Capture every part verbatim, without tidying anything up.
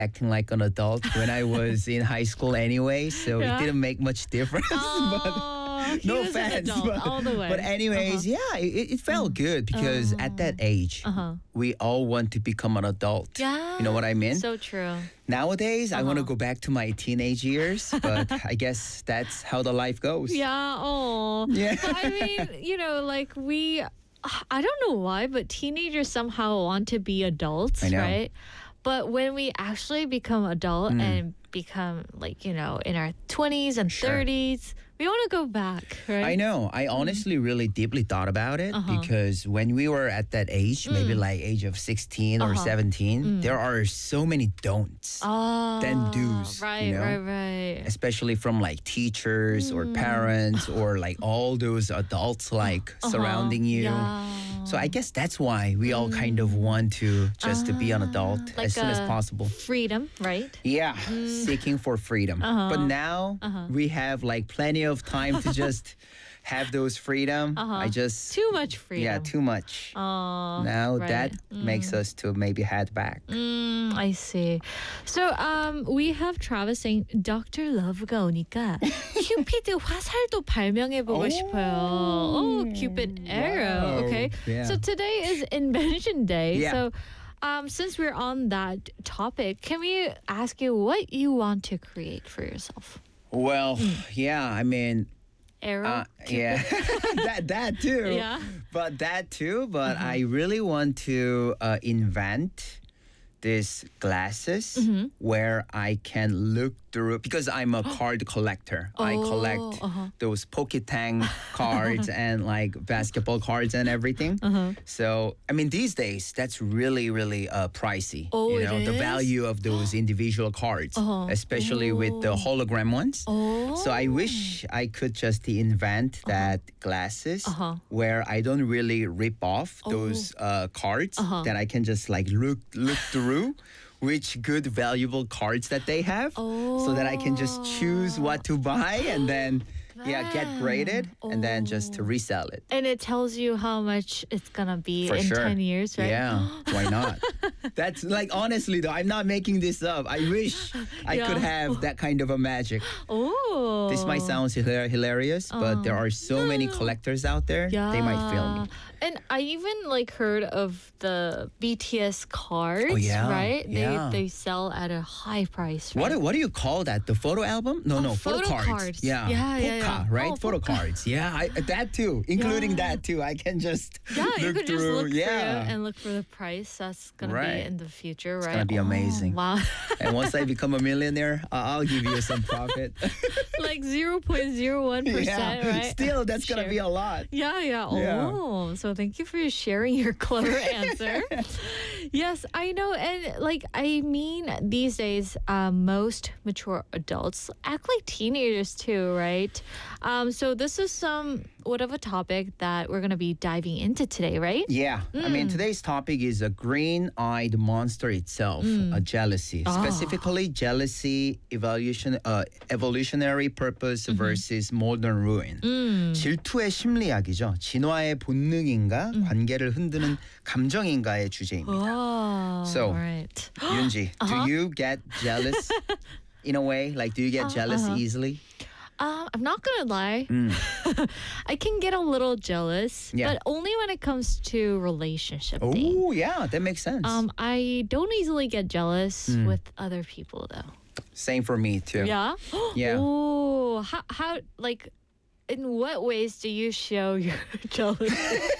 acting like an adult when I was in high school anyway, so Yeah. it didn't make much difference. Oh, he no was an offense, adult but, all the way. but anyways, Uh-huh. yeah, it, it felt good because at that age, Uh-huh. we all want to become an adult. Yeah. You know what I mean? So true. Nowadays, I want to Uh-huh. go back to my teenage years, but I guess that's how the life goes. Yeah. Oh. Yeah. But I mean, you know, like we, I don't know why, but teenagers somehow want to be adults, I know. right? But when we actually become adult Mm. and become like, you know, in our twenties and Sure. thirties, we want to go back, right? I know. I honestly really deeply thought about it Uh-huh. because when we were at that age, maybe like age of sixteen or Uh-huh. seventeen, there are so many don'ts. Oh, Then do's, Right, you know? right, right. Especially from like teachers or parents or like all those adults like surrounding you. Uh-huh. Yeah. So I guess that's why we all kind of want to just to be an adult Like as soon as a possible. Freedom, right? Yeah, seeking for freedom. Uh-huh. But now we have like plenty of time to just have those freedom. I just Too much freedom. yeah, too much. Oh, now right. that makes us to maybe head back. Mm, I see. So um, we have Travis saying Doctor Love가 오니까 큐피드 화살도 발명해보고 싶어요. Oh, Cupid arrow. wow. Okay. Yeah. So today is Invention Day. Yeah. So um, since we're on that topic, can we ask you what you want to create for yourself? Well, Mm. yeah, I mean, Arrow? uh, yeah, that that too. Yeah. But that too. But I really want to uh, invent these glasses where I can look through because I'm a card collector. I Oh, collect uh-huh. those Poketang cards and like basketball cards and everything. Uh-huh. So I mean, these days that's really really uh, pricey. Oh, you it know the is? value of those individual cards, Uh-huh. especially with the hologram ones. Oh. So I wish I could just invent that glasses Uh-huh. where I don't really rip off those uh, cards. Uh-huh. That I can just like look look through which good valuable cards that they have, so that I can just choose what to buy and then yeah get graded and then just to resell it. And it tells you how much it's gonna be For in sure. ten years, right? Yeah, why not? That's like honestly though, I'm not making this up. I wish I Yeah. could have that kind of a magic. Oh. This might sound hilar- hilarious, but there are so many collectors out there. They might feel me. And I even like heard of the B T S cards, Oh, yeah, right? yeah. They they sell at a high price, right? What do- what do you call that? The photo album? No, no, photo, photo cards. cards. Yeah, Yeah, yeah, Poca, yeah. right? Oh, photo Poca. cards. Yeah, I, that too, including Yeah. that too. I can just Yeah, you look could just through. look for yeah, it and look for the price. That's gonna Right. be in the future, right? gonna be Oh, amazing. wow. and once I become a millionaire, uh, I'll give you some profit. Like zero point zero one percent, yeah, right? still that's gonna Share. be a lot. Yeah, yeah. Yeah. Oh, so thank you for sharing your clever answer. Yes, I know. And like, I mean, these days, uh, most mature adults act like teenagers too, right? Um, so this is some what of a topic that we're going to be diving into today, right? Yeah, I mean Mm. today's topic is a green-eyed monster itself, Mm. a jealousy. Ah. Specifically, jealousy evolution, uh, evolutionary purpose Mm-hmm. versus modern ruin. Mm. 질투의 심리학이죠. 진화의 본능인가, 관계를 흔드는 감정인가의 주제입니다. Oh, So, all right. 윤지, Uh-huh. do you get jealous in a way? Like, do you get jealous uh-huh. easily? Um, I'm not gonna lie. Mm. I can get a little jealous, Yeah. but only when it comes to relationship things. Oh, yeah, that makes sense. Um, I don't easily get jealous Mm. with other people though. Same for me too. Yeah. Yeah. Oh, how how like, in what ways do you show your jealousy?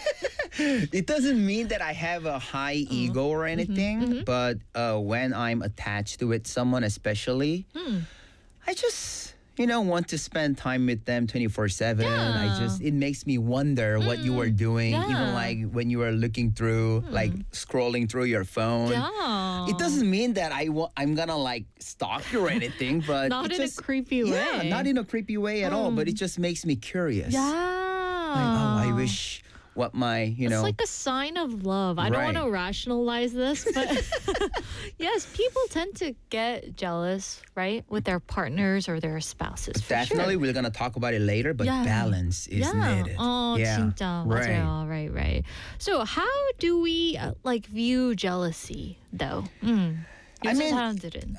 It doesn't mean that I have a high Uh-huh. ego or Mm-hmm, anything, but uh, when I'm attached with someone, especially, Hmm. I just you know want to spend time with them twenty-four seven. I Yeah. just it makes me wonder what you were doing, even yeah. like when you were looking through, like scrolling through your phone. Yeah. It doesn't mean that I wa- I'm gonna like stalk you or anything, but Not it in just, a creepy yeah, way. not in a creepy way at all. But it just makes me curious. Yeah. Like, oh, I wish what my you It's know. like a sign of love. I don't want to Right. rationalize this, but yes, people tend to get jealous, right, with their partners or their spouses. For Definitely, sure. we're gonna talk about it later, but Yeah. balance is yeah. needed. Oh, yeah, 진짜 right. 맞아요. Right, right. So, how do we uh, like view jealousy, though? 음. I 요즘 mean, 사람들은.